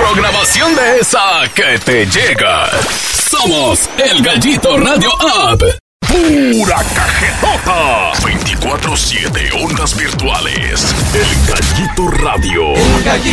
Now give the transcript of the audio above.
programación de esa que te llega. Somos El Gallito Radio App. Pura cajetota. 24/7 ondas virtuales. El Gallito Radio. El Gallito.